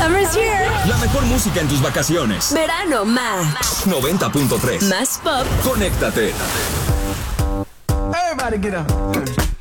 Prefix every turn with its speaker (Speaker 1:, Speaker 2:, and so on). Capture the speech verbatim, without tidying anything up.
Speaker 1: Summer's here.
Speaker 2: La mejor música en tus vacaciones.
Speaker 1: Verano más.
Speaker 2: noventa punto tres.
Speaker 1: Más pop.
Speaker 2: Conéctate.
Speaker 3: Everybody get up.